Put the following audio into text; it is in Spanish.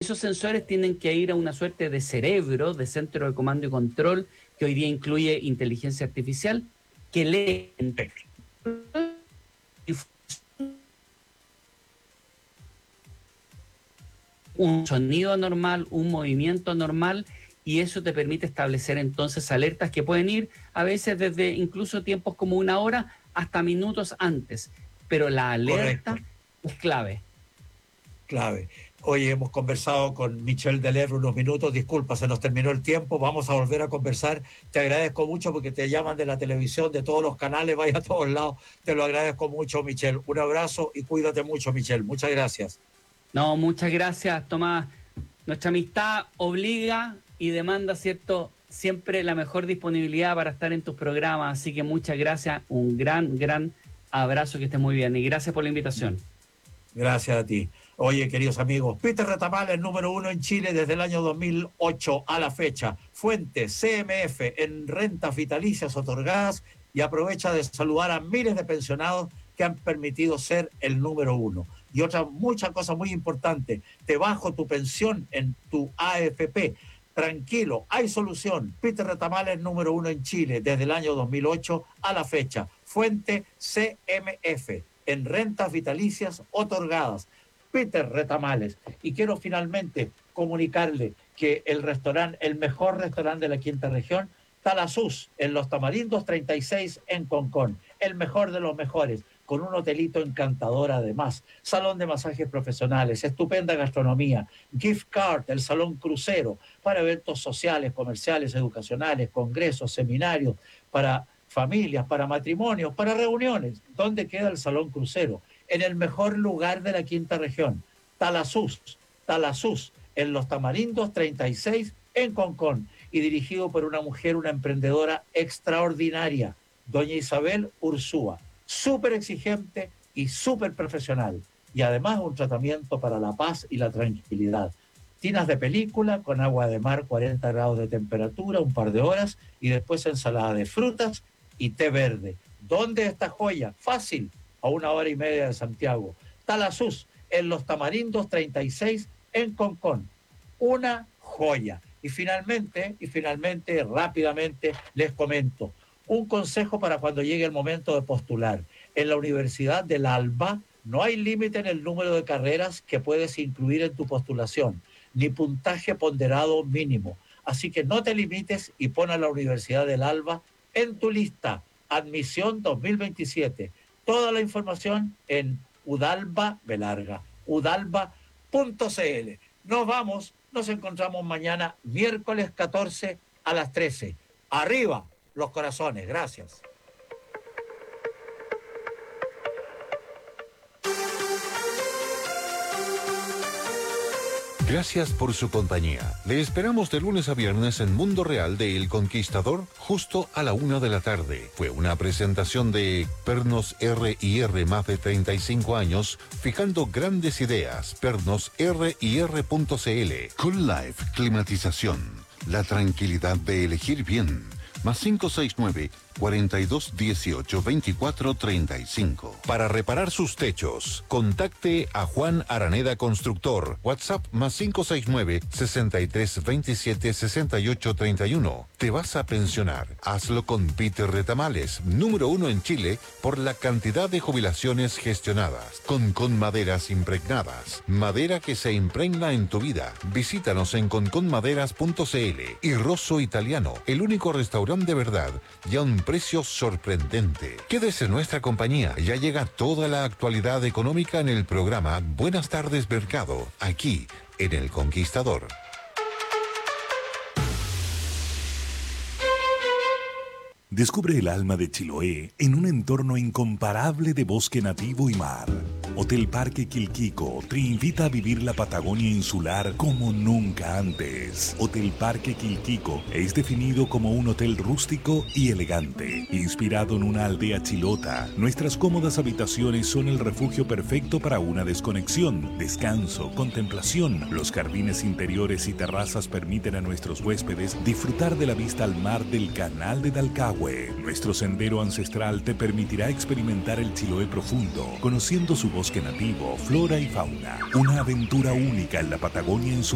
esos sensores tienen que ir a una suerte de cerebro, de centro de comando y control, que hoy día incluye inteligencia artificial, que lee un sonido normal, un movimiento normal, y eso te permite establecer entonces alertas que pueden ir a veces desde incluso tiempos como 1 hora hasta minutos antes. Pero la alerta es clave. Clave. Hoy hemos conversado con Michel Deleuze unos minutos. Disculpa, se nos terminó el tiempo. Vamos a volver a conversar. Te agradezco mucho porque te llaman de la televisión, de todos los canales, vaya a todos lados. Te lo agradezco mucho, Michel. Un abrazo y cuídate mucho, Michel. Muchas gracias. No, muchas gracias, Tomás. Nuestra amistad obliga y demanda, ¿cierto?, siempre la mejor disponibilidad para estar en tus programas. Así que muchas gracias. Un gran abrazo, que estés muy bien. Y gracias por la invitación. Gracias a ti. Oye, queridos amigos, Peter Retamales, número 1 en Chile desde el año 2008 a la fecha. Fuente CMF en rentas vitalicias otorgadas, y aprovecha de saludar a miles de pensionados que han permitido ser el número 1. Y otra mucha cosa muy importante, te bajo tu pensión en tu AFP. Tranquilo, hay solución. Peter Retamales, número 1 en Chile desde el año 2008 a la fecha. Fuente CMF en rentas vitalicias otorgadas. Peter Retamales. Y quiero finalmente comunicarle que el mejor restaurante de la quinta región, Talasús, en Los Tamarindos 36 en Concón, el mejor de los mejores, con un hotelito encantador además, salón de masajes profesionales, estupenda gastronomía, gift card, el salón crucero, para eventos sociales, comerciales, educacionales, congresos, seminarios, para familias, para matrimonios, para reuniones. ¿Dónde queda el salón crucero? En el mejor lugar de la quinta región, Talasús, en Los Tamarindos 36 en Concón, y dirigido por una mujer, una emprendedora extraordinaria, doña Isabel Ursúa, súper exigente y súper profesional, y además un tratamiento para la paz y la tranquilidad. Tinas de película con agua de mar, 40 grados de temperatura, un par de horas, y después ensalada de frutas y té verde. ¿Dónde está joya? Fácil, a 1 hora y media de Santiago. Talasús, en Los Tamarindos 36 en Concón. Una joya. Y finalmente, rápidamente les comento, un consejo para cuando llegue el momento de postular. En la Universidad del Alba no hay límite en el número de carreras que puedes incluir en tu postulación, ni puntaje ponderado mínimo. Así que no te limites y pon a la Universidad del Alba en tu lista. Admisión 2027. Toda la información en Udalba Belarga, udalba.cl. Nos vamos, nos encontramos mañana, miércoles 14 a las 13. Arriba los corazones, gracias. Gracias por su compañía. Le esperamos de lunes a viernes en Mundo Real de El Conquistador, justo a la 1 p.m. Fue una presentación de Pernos R&R, más de 35 años, fijando grandes ideas. Pernos R&R.cl. Cool Life Climatización. La tranquilidad de elegir bien. Más 569-4218-2435. Para reparar sus techos, contacte a Juan Araneda Constructor. WhatsApp más 569-6327-6831. ¿Te vas a pensionar? Hazlo con Peter Retamales, número 1 en Chile por la cantidad de jubilaciones gestionadas. Concón Maderas Impregnadas. Madera que se impregna en tu vida. Visítanos en conconmaderas.cl. Y Rosso Italiano, el único restaurante de verdad y a un precio sorprendente. Quédese en nuestra compañía. Ya llega toda la actualidad económica en el programa Buenas tardes Mercado, aquí en El Conquistador. Descubre el alma de Chiloé en un entorno incomparable de bosque nativo y mar. Hotel Parque Quilquico te invita a vivir la Patagonia insular como nunca antes. Hotel Parque Quilquico es definido como un hotel rústico y elegante, inspirado en una aldea chilota. Nuestras cómodas habitaciones son el refugio perfecto para una desconexión, descanso, contemplación. Los jardines interiores y terrazas permiten a nuestros huéspedes disfrutar de la vista al mar del Canal de Dalcahue. Nuestro sendero ancestral te permitirá experimentar el Chiloé profundo, conociendo su bosque nativo, flora y fauna. Una aventura única en la Patagonia en su